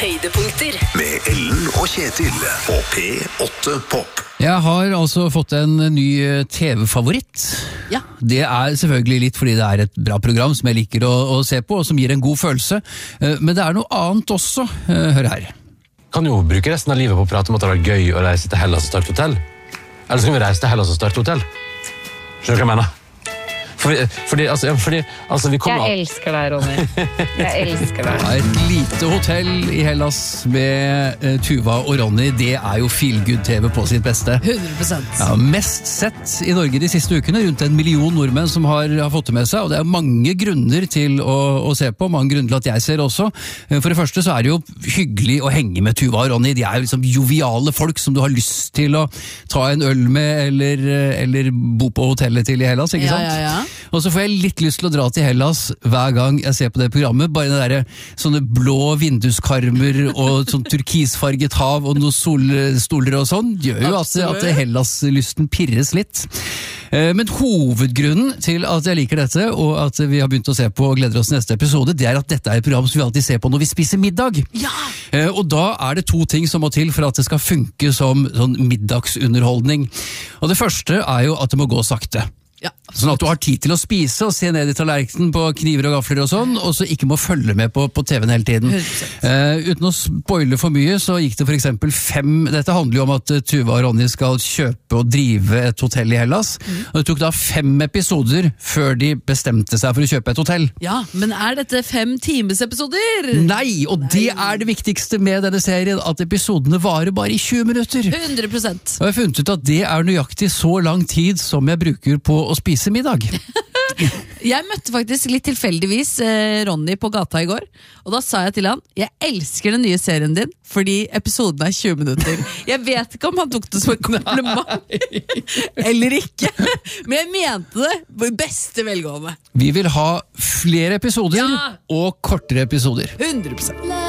høydepunkter. Med Ellen og Kjetil på P8 Pop. Jeg har altså fått en ny TV-favoritt. Ja. Det er selvfølgelig litt fordi det er et bra program som jeg liker å se på, og som gir en god følelse. Men det er noe annet også. Hør her. Kan jo bruke resten av livet på å prate om at det har vært gøy å reise til Hellas og starte hotell. Eller så kan vi reise til Hellas og starte hotell. Skjønner du hva jeg mener? Fordi vi kommer... Jeg elsker deg, Ronny. Jeg elsker deg. Det er et lite hotell i Hellas med Tuva og Ronny. Det er jo feel-good-TV på sitt beste. 100%. Ja, mest sett i Norge de siste ukene. Rundt 1 million nordmenn som har fått det med seg. Og det er mange grunner til å se på. Mange grunner til at jeg ser også. For det første så er det jo hyggelig å henge med Tuva og Ronny. De er jo liksom joviale folk som du har lyst til å ta en øl med eller bo på hotellet til i Hellas, ikke sant? Ja. Og så får jeg litt lyst til å dra til Hellas hver gang jeg ser på det programmet. Bare det der, sånne blå vinduskarmer og sånn turkisfarget hav og noen solstoler og sånn, gjør jo at Hellas-lysten pirres litt. Men hovedgrunnen til at jeg liker dette, og at vi har begynt å se på og gleder oss til neste episode, det er at dette er et program som vi alltid ser på når vi spiser middag. Ja! Og da er det 2 ting som må til for at det skal funke som sånn middagsunderholdning. Og det første er jo at det må gå sakte. Ja. Sånn at du har tid til å spise og se ned i tallerkenen på kniver og gafler og sånn, og så ikke må følge med på TV-en hele tiden. Uten å spoile for mye, så gikk det for eksempel 5... Dette handler jo om at Tuva og Ronny skal kjøpe og drive et hotell i Hellas, og det tok da 5 episoder før de bestemte seg for å kjøpe et hotell. Ja, men er dette 5 timesepisoder? Nei, og det er det viktigste med denne serien, at episodene varer bare i 20 minutter. 100%. Og jeg har funnet ut at det er nøyaktig så lang tid som jeg bruker på å spise middag. Jeg møtte faktisk litt tilfeldigvis Ronny på gata i går, og da sa jeg til han, jeg elsker den nye serien din, fordi episoden er 20 minutter. Jeg vet ikke om han tok det som et kompliment, eller ikke, men jeg mente det på beste velgående. Vi vil ha flere episoder Ja! og kortere episoder. 100%.